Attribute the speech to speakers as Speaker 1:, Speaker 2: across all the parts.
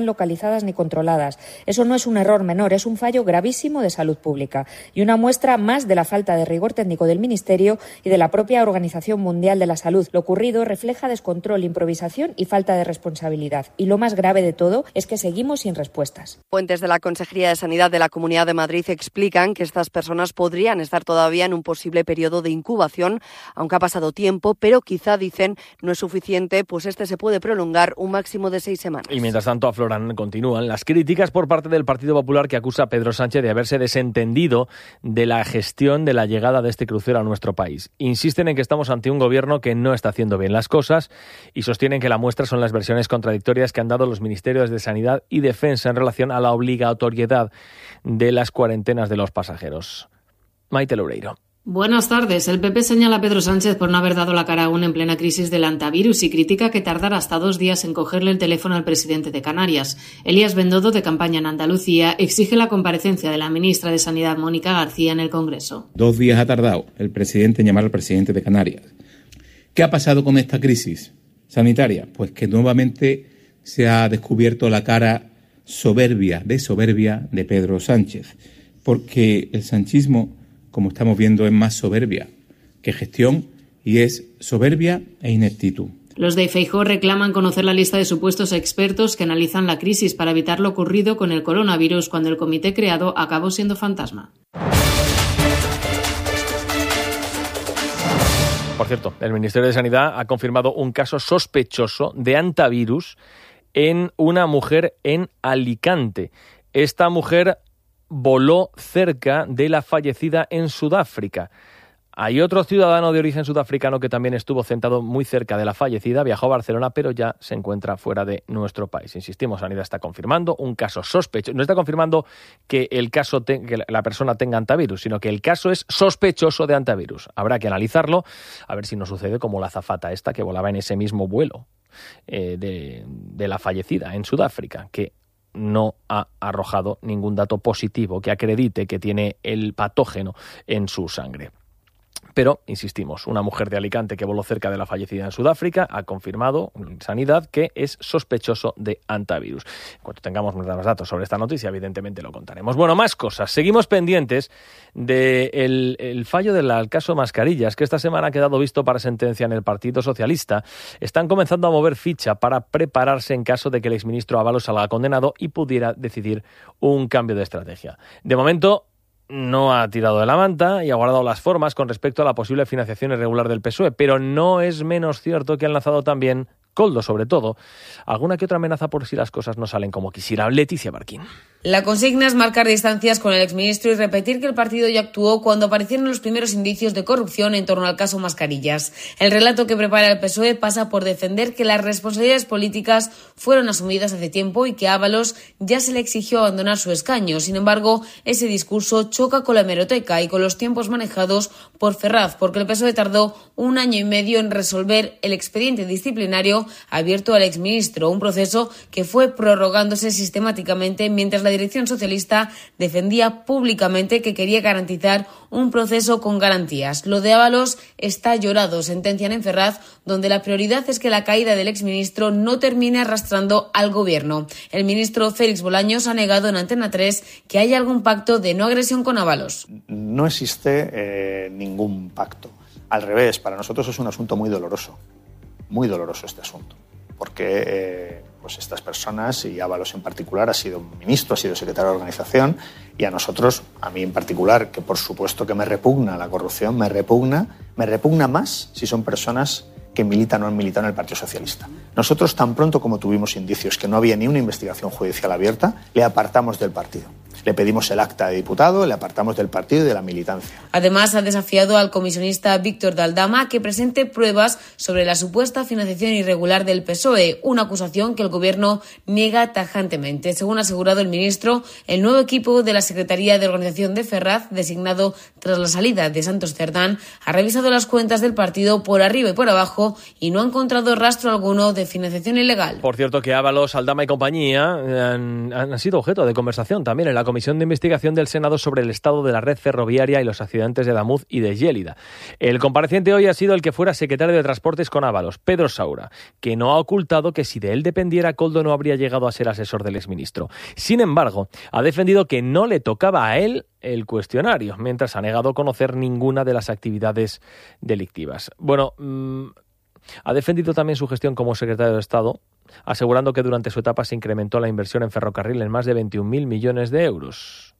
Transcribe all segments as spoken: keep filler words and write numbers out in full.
Speaker 1: localizadas ni controladas. Eso no es un error menor, es un fallo gravísimo de salud pública y una muestra más de la falta de rigor técnico del Ministerio y de la propia Organización Mundial de la Salud. Lo ocurrido refleja descontrol, improvisación y falta de responsabilidad. Y lo más grave de todo es que seguimos sin respuestas.
Speaker 2: Fuentes de la Consejería de Sanidad de la Comunidad de Madrid explican que estas personas podrían estar todavía en un posible periodo de incubación, aunque ha pasado tiempo, pero quizá, dicen, no es suficiente, pues este se puede prolongar un máximo de seis semanas.
Speaker 3: Y mientras tanto afloran, continúan las críticas por parte del Partido Popular, que acusa a Pedro Sánchez de haberse desentendido de la gestión de la llegada de este crucero a nuestro país. Insisten en que estamos ante un gobierno que no está haciendo bien las cosas y sostienen que la muestra son las versiones contradictorias que han dado los ministerios de Sanidad y Defensa en relación a la obligatoriedad de las cuarentenas de los pasajeros. Maite Loureiro.
Speaker 4: Buenas tardes. El P P señala a Pedro Sánchez por no haber dado la cara aún en plena crisis del antivirus y critica que tardara hasta dos días en cogerle el teléfono al presidente de Canarias. Elías Bendodo, de campaña en Andalucía, exige la comparecencia de la ministra de Sanidad, Mónica García, en el Congreso.
Speaker 5: Dos días ha tardado el presidente en llamar al presidente de Canarias. ¿Qué ha pasado con esta crisis sanitaria? Pues que nuevamente se ha descubierto la cara soberbia, de soberbia de Pedro Sánchez, porque el sanchismo, como estamos viendo, es más soberbia que gestión y es soberbia e ineptitud.
Speaker 4: Los de Feijóo reclaman conocer la lista de supuestos expertos que analizan la crisis para evitar lo ocurrido con el coronavirus cuando el comité creado acabó siendo fantasma.
Speaker 3: Por cierto, el Ministerio de Sanidad ha confirmado un caso sospechoso de hantavirus en una mujer en Alicante. Esta mujer voló cerca de la fallecida en Sudáfrica. Hay otro ciudadano de origen sudafricano que también estuvo sentado muy cerca de la fallecida, viajó a Barcelona, pero ya se encuentra fuera de nuestro país. Insistimos, Sanidad está confirmando un caso sospechoso. No está confirmando que el caso te, que la persona tenga hantavirus, sino que el caso es sospechoso de hantavirus. Habrá que analizarlo, a ver si no sucede como la azafata esta que volaba en ese mismo vuelo eh, de, de la fallecida en Sudáfrica, que no ha arrojado ningún dato positivo que acredite que tiene el patógeno en su sangre. Pero, insistimos, una mujer de Alicante que voló cerca de la fallecida en Sudáfrica ha confirmado en Sanidad que es sospechoso de hantavirus. En cuanto tengamos más datos sobre esta noticia, evidentemente lo contaremos. Bueno, más cosas. Seguimos pendientes del el fallo del caso Mascarillas, que esta semana ha quedado visto para sentencia en el Partido Socialista. Están comenzando a mover ficha para prepararse en caso de que el exministro Ábalos salga condenado y pudiera decidir un cambio de estrategia. De momento, no ha tirado de la manta y ha guardado las formas con respecto a la posible financiación irregular del P S O E, pero no es menos cierto que han lanzado también, Koldo sobre todo, alguna que otra amenaza por si las cosas no salen como quisiera. Leticia Barquín.
Speaker 6: La consigna es marcar distancias con el exministro y repetir que el partido ya actuó cuando aparecieron los primeros indicios de corrupción en torno al caso Mascarillas. El relato que prepara el P S O E pasa por defender que las responsabilidades políticas fueron asumidas hace tiempo y que a Ábalos ya se le exigió abandonar su escaño. Sin embargo, ese discurso choca con la hemeroteca y con los tiempos manejados por Ferraz, porque el P S O E tardó un año y medio en resolver el expediente disciplinario abierto al exministro, un proceso que fue prorrogándose sistemáticamente mientras la dirección socialista defendía públicamente que quería garantizar un proceso con garantías. Lo de Ábalos está llorado, sentencian en Ferraz, donde la prioridad es que la caída del exministro no termine arrastrando al gobierno. El ministro Félix Bolaños ha negado en Antena tres que haya algún pacto de no agresión con Ábalos.
Speaker 7: No existe eh, ningún pacto. Al revés, para nosotros es un asunto muy doloroso, muy doloroso este asunto, porque eh, pues estas personas, y Ábalos en particular, ha sido ministro, ha sido secretario de organización, y a nosotros, a mí en particular, que por supuesto que me repugna la corrupción, me repugna, me repugna más si son personas que militan o han militado en el Partido Socialista. Nosotros, tan pronto como tuvimos indicios que no había ni una investigación judicial abierta, le apartamos del partido. Le pedimos el acta de diputado, le apartamos del partido y de la militancia.
Speaker 6: Además, ha desafiado al comisionista Víctor de Aldama que presente pruebas sobre la supuesta financiación irregular del P S O E, una acusación que el Gobierno niega tajantemente. Según ha asegurado el ministro, el nuevo equipo de la Secretaría de Organización de Ferraz, designado tras la salida de Santos Cerdán, ha revisado las cuentas del partido por arriba y por abajo y no ha encontrado rastro alguno de financiación ilegal.
Speaker 3: Por cierto, que Ábalos, Aldama y compañía han, han sido objeto de conversación también en la comisión de investigación del Senado sobre el estado de la red ferroviaria y los accidentes de Adamuz y de Yélida. El compareciente hoy ha sido el que fuera secretario de Transportes con Ábalos, Pedro Saura, que no ha ocultado que si de él dependiera, Koldo no habría llegado a ser asesor del exministro. Sin embargo, ha defendido que no le tocaba a él el cuestionario, mientras ha negado conocer ninguna de las actividades delictivas. Bueno, mmm, ha defendido también su gestión como secretario de Estado, asegurando que durante su etapa se incrementó la inversión en ferrocarril en más de veintiún mil millones de euros,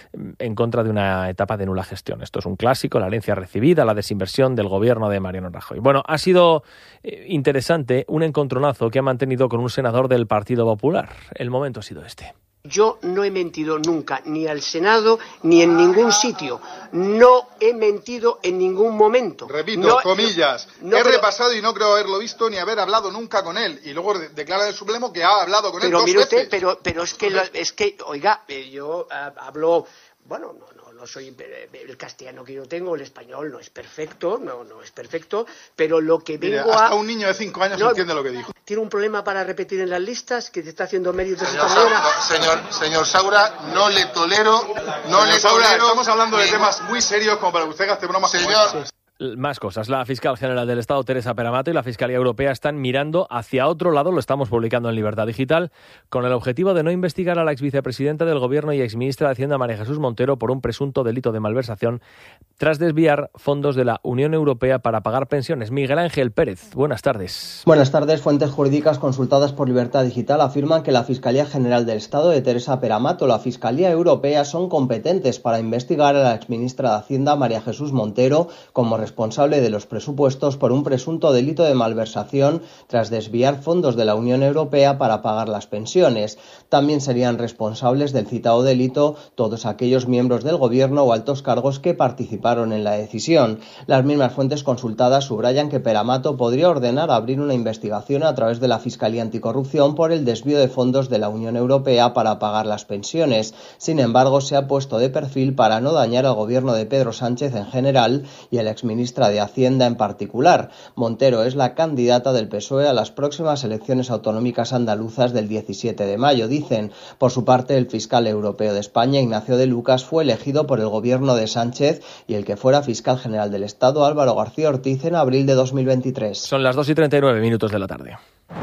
Speaker 3: en contra de una etapa de nula gestión. Esto es un clásico, la herencia recibida, la desinversión del gobierno de Mariano Rajoy. Bueno, ha sido eh, interesante un encontronazo que ha mantenido con un senador del Partido Popular. El momento ha sido este.
Speaker 8: Yo no he mentido nunca, ni al Senado, ni en ningún sitio. No he mentido en ningún momento.
Speaker 9: Repito,
Speaker 8: no,
Speaker 9: comillas,
Speaker 8: no,
Speaker 9: he
Speaker 8: pero,
Speaker 9: repasado y no creo haberlo visto ni haber hablado nunca con él. Y luego declara el Supremo que ha hablado con él dos
Speaker 8: Pero mire usted,
Speaker 9: veces.
Speaker 8: pero, pero es que, es que, oiga, yo uh, hablo, bueno, no, no. No soy el castellano que yo tengo, el español no es perfecto, no, no es perfecto, pero lo que vengo
Speaker 9: Mire, hasta
Speaker 8: a...
Speaker 9: un niño de cinco años no, entiende lo que dijo.
Speaker 8: ¿Tiene un problema para repetir en las listas que te está haciendo méritos
Speaker 9: Señor,
Speaker 8: esta mañana?
Speaker 9: no, señor, señor Saura, no le tolero, no señor le Saura, tolero... Estamos hablando de temas muy serios como para que usted gaste bromas como esta.
Speaker 3: Más cosas. La fiscal general del Estado, Teresa Peramato, y la Fiscalía Europea están mirando hacia otro lado, lo estamos publicando en Libertad Digital, con el objetivo de no investigar a la exvicepresidenta del Gobierno y exministra de Hacienda, María Jesús Montero, por un presunto delito de malversación tras desviar fondos de la Unión Europea para pagar pensiones. Miguel Ángel Pérez, buenas tardes.
Speaker 10: Buenas tardes. Fuentes jurídicas consultadas por Libertad Digital afirman que la Fiscalía General del Estado de Teresa Peramato y la Fiscalía Europea son competentes para investigar a la exministra de Hacienda, María Jesús Montero, como responsable responsable de los presupuestos por un presunto delito de malversación tras desviar fondos de la Unión Europea para pagar las pensiones. También serían responsables del citado delito todos aquellos miembros del Gobierno o altos cargos que participaron en la decisión. Las mismas fuentes consultadas subrayan que Peramato podría ordenar abrir una investigación a través de la Fiscalía Anticorrupción por el desvío de fondos de la Unión Europea para pagar las pensiones. Sin embargo, se ha puesto de perfil para no dañar al gobierno de Pedro Sánchez en general y a la exministra de Hacienda en particular. Montero es la candidata del P S O E a las próximas elecciones autonómicas andaluzas del diecisiete de mayo, dicen. Por su parte, el fiscal europeo de España, Ignacio de Lucas, fue elegido por el gobierno de Sánchez y el que fuera fiscal general del Estado, Álvaro García Ortiz, en abril de dos mil veintitrés.
Speaker 3: Son las dos y treinta y nueve minutos de la tarde.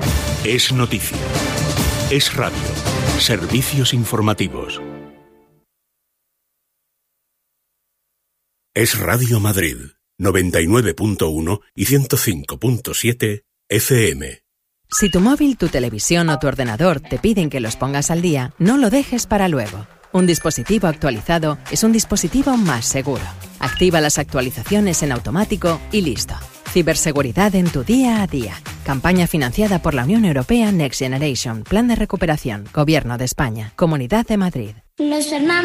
Speaker 11: Es noticia. Es radio. Servicios informativos. Es Radio Madrid, noventa y nueve punto uno y ciento cinco punto siete F M.
Speaker 12: Si tu móvil, tu televisión o tu ordenador te piden que los pongas al día, no lo dejes para luego. Un dispositivo actualizado es un dispositivo más seguro. Activa las actualizaciones en automático y listo. Ciberseguridad en tu día a día. Campaña financiada por la Unión Europea Next Generation. Plan de recuperación. Gobierno de España. Comunidad de Madrid.
Speaker 13: Nos formamos